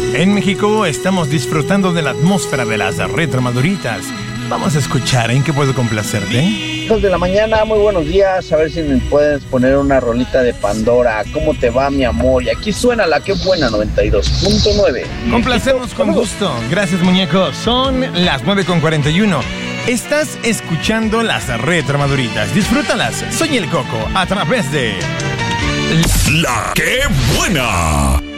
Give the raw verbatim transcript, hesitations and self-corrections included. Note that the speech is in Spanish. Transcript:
En México estamos disfrutando de la atmósfera de las retromaduritas. Vamos a escuchar, ¿en qué puedo complacerte? Hijos de la mañana, muy buenos días. A ver si me puedes poner una rolita de Pandora. ¿Cómo te va, mi amor? Y aquí suena la que buena noventa y dos punto nueve. Complacemos con gusto. Gracias, muñeco. Son las nueve con cuarenta y uno. Estás escuchando las retromaduritas. Disfrútalas. Soy el Coco a través de La que buena.